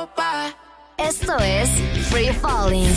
Europa. Esto es Free Falling.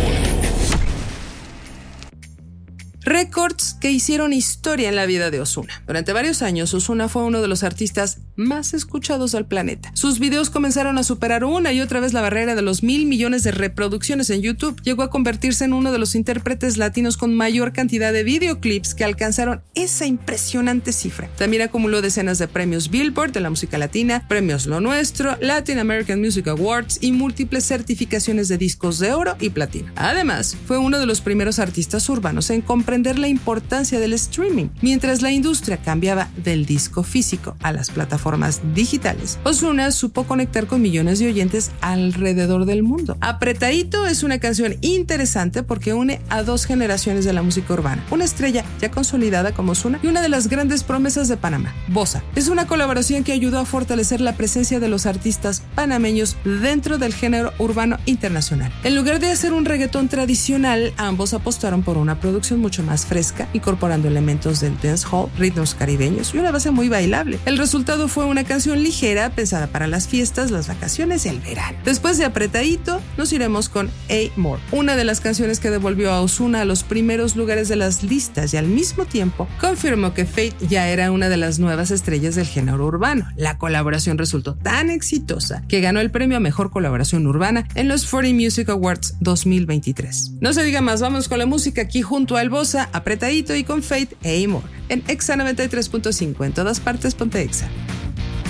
Récords que hicieron historia en la vida de Ozuna. Durante varios años, Ozuna fue uno de los artistas más escuchados del planeta. Sus videos comenzaron a superar una y otra vez la barrera de los 1,000 millones de reproducciones en YouTube. Llegó a convertirse en uno de los intérpretes latinos con mayor cantidad de videoclips que alcanzaron esa impresionante cifra. También acumuló decenas de premios Billboard de la música latina, premios Lo Nuestro, Latin American Music Awards y múltiples certificaciones de discos de oro y platino. Además, fue uno de los primeros artistas urbanos en comprender la importancia del streaming. Mientras la industria cambiaba del disco físico a las plataformas digitales, Ozuna supo conectar con millones de oyentes alrededor del mundo. Apretadito es una canción interesante porque une a dos generaciones de la música urbana, una estrella ya consolidada como Ozuna y una de las grandes promesas de Panamá, Bossa. Es una colaboración que ayudó a fortalecer la presencia de los artistas panameños dentro del género urbano internacional. En lugar de hacer un reggaetón tradicional, ambos apostaron por una producción mucho más fresca, incorporando elementos del dancehall, ritmos caribeños y una base muy bailable. El resultado fue una canción ligera, pensada para las fiestas, las vacaciones y el verano. Después de Apretadito, nos iremos con A-More, una de las canciones que devolvió a Ozuna a los primeros lugares de las listas y al mismo tiempo confirmó que Fate ya era una de las nuevas estrellas del género urbano. La colaboración resultó tan exitosa que ganó el premio a Mejor Colaboración Urbana en los 40 Music Awards 2023. No se diga más, vamos con la música aquí junto al Bossa, Apretadito y con Fate A-More en Exa 93.5, en todas partes ponte Exa.